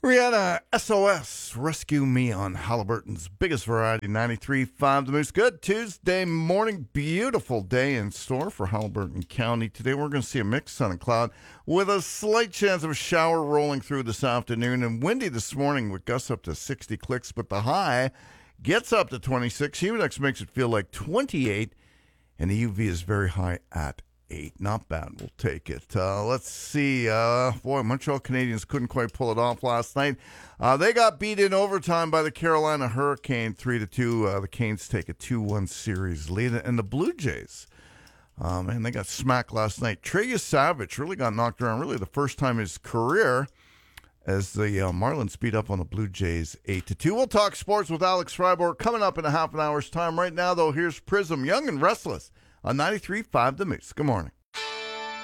Rihanna, SOS, Rescue Me on Halliburton's biggest variety, 93.5 The Moose. Good Tuesday morning, beautiful day in store for Halliburton County. Today we're going to see a mix sun and cloud with a slight chance of a shower rolling through this afternoon, and windy this morning with gusts up to 60 clicks, but the high gets up to 26. Humidex makes it feel like 28, and the UV is very high at 8. Not bad. We'll take it. Let's see. Montreal Canadiens couldn't quite pull it off last night. They got beat in overtime by the Carolina Hurricane 3-2. The Canes take a 2-1 series lead. And the Blue Jays, they got smacked last night. Trey Yesavich really got knocked around, really the first time in his career, as the Marlins beat up on the Blue Jays 8-2. We'll talk sports with Alex Freiburg coming up in a half an hour's time. Right now, though, here's Prism, Young and Restless, on 93.5 The Moose. Good morning.